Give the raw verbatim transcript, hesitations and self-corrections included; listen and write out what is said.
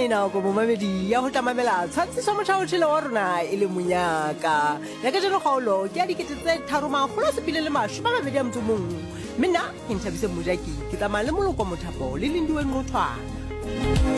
na go mo mamedi ya go tamamela tshwantse sa motho o tshela wa rona e le monyaka ya ka jeno kgaolo ke a dikete tse tharo magolo a sepile le masho ba mabedi a motho mongwe mme nna ke nthabise mojaki ke tsamaya le moloko mothapo le lendiweng go tshwana